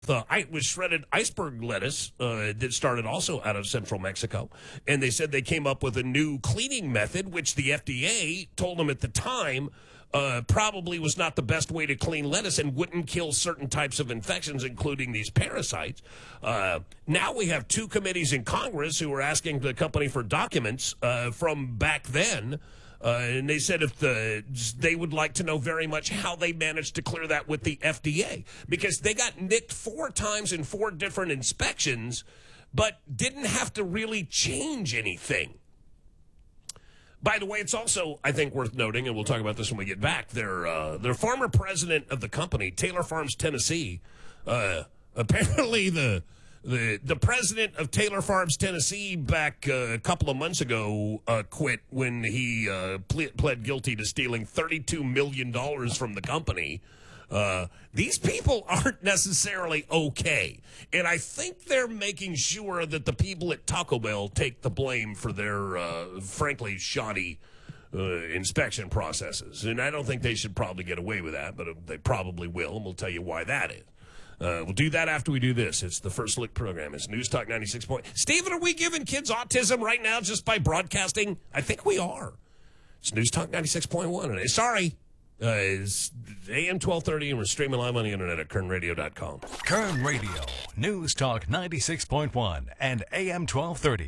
with shredded iceberg lettuce that started also out of central Mexico. And they said they came up with a new cleaning method, which the FDA told them at the time probably was not the best way to clean lettuce and wouldn't kill certain types of infections, including these parasites. Now we have two committees in Congress who are asking the company for documents from back then. And they said they would like to know very much how they managed to clear that with the FDA, because they got nicked 4 times in 4 different inspections, but didn't have to really change anything. By the way, it's also, I think, worth noting, and we'll talk about this when we get back, their former president of the company, Taylor Farms Tennessee, apparently the president of Taylor Farms Tennessee back a couple of months ago quit when he pled guilty to stealing $32 million from the company. These people aren't necessarily okay. And I think they're making sure that the people at Taco Bell take the blame for their, frankly, shoddy inspection processes. And I don't think they should probably get away with that, but they probably will, and we'll tell you why that is. We'll do that after we do this. It's the First Look program. It's News Talk 96 point. Stephen, are we giving kids autism right now just by broadcasting? I think we are. It's News Talk 96.1. Sorry. It's AM 1230, and we're streaming live on the internet at kernradio.com. Kern Radio, News Talk 96.1 and AM 1230,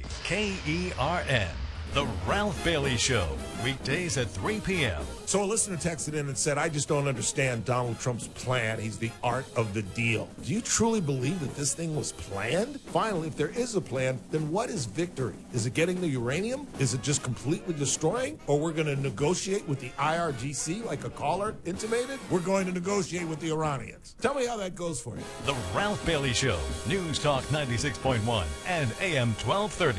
KERN. The Ralph Bailey Show, weekdays at 3 p.m. So a listener texted in and said, I just don't understand Donald Trump's plan. He's the art of the deal. Do you truly believe that this thing was planned? Finally, if there is a plan, then what is victory? Is it getting the uranium? Is it just completely destroying? Or we're going to negotiate with the IRGC like a caller intimated? We're going to negotiate with the Iranians. Tell me how that goes for you. The Ralph Bailey Show, News Talk 96.1 and AM 1230.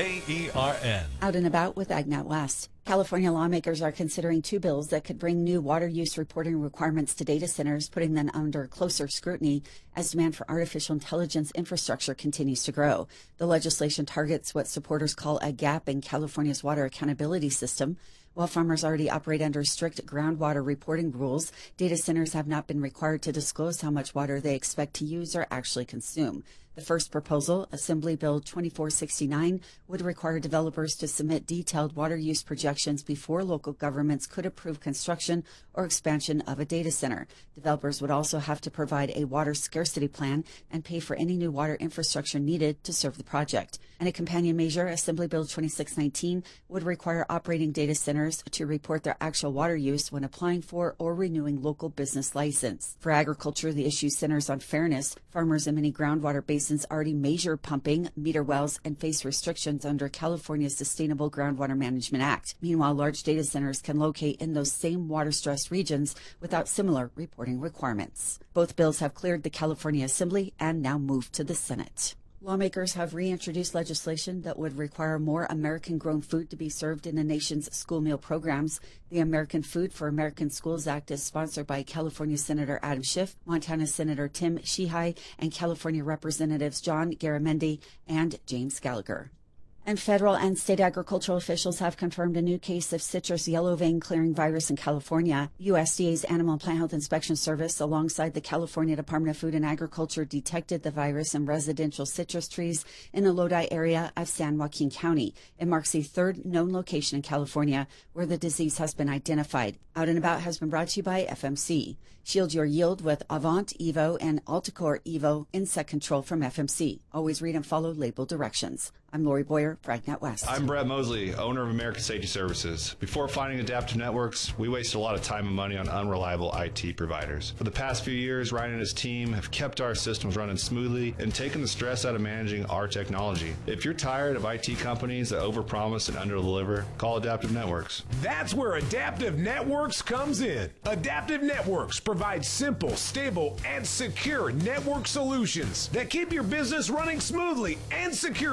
KERN. Out and about with Agnet West. California lawmakers are considering 2 bills that could bring new water use reporting requirements to data centers, putting them under closer scrutiny as demand for artificial intelligence infrastructure continues to grow. The legislation targets what supporters call a gap in California's water accountability system. While farmers already operate under strict groundwater reporting rules, data centers have not been required to disclose how much water they expect to use or actually consume. The first proposal, Assembly Bill 2469, would require developers to submit detailed water use projections before local governments could approve construction or expansion of a data center. Developers would also have to provide a water scarcity plan and pay for any new water infrastructure needed to serve the project. And a companion measure, Assembly Bill 2619, would require operating data centers to report their actual water use when applying for or renewing local business license. For agriculture, the issue centers on fairness. Farmers in many groundwater basins already measure pumping, meter wells, and face restrictions under California's Sustainable Groundwater Management Act. Meanwhile, large data centers can locate in those same water-stressed regions without similar reporting requirements. Both bills have cleared the California Assembly and now moved to the Senate. Lawmakers have reintroduced legislation that would require more American-grown food to be served in the nation's school meal programs. The American Food for American Schools Act is sponsored by California Senator Adam Schiff, Montana Senator Tim Sheehy, and California Representatives John Garamendi and James Gallagher. And federal and state agricultural officials have confirmed a new case of citrus yellow vein clearing virus in California. USDA's Animal and Plant Health Inspection Service, alongside the California Department of Food and Agriculture, detected the virus in residential citrus trees in the Lodi area of San Joaquin County. It marks the 3rd known location in California where the disease has been identified. Out and About has been brought to you by FMC. Shield your yield with Avant Evo and Alticore Evo insect control from FMC. Always read and follow label directions. I'm Lori Boyer, Agnet West. I'm Brett Mosley, owner of American Safety Services. Before finding Adaptive Networks, we wasted a lot of time and money on unreliable IT providers. For the past few years, Ryan and his team have kept our systems running smoothly and taken the stress out of managing our technology. If you're tired of IT companies that overpromise and underdeliver, call Adaptive Networks. That's where Adaptive Networks comes in. Adaptive Networks provides simple, stable, and secure network solutions that keep your business running smoothly and securely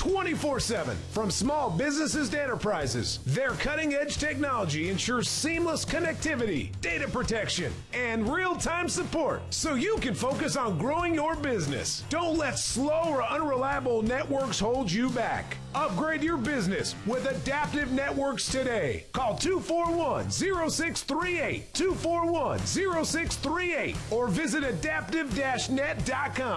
24/7. From small businesses to enterprises, their cutting-edge technology ensures seamless connectivity, data protection, and real-time support so you can focus on growing your business. Don't let slow or unreliable networks hold you back. Upgrade your business with Adaptive Networks today. Call 241-0638, 241-0638, or visit adaptive-net.com.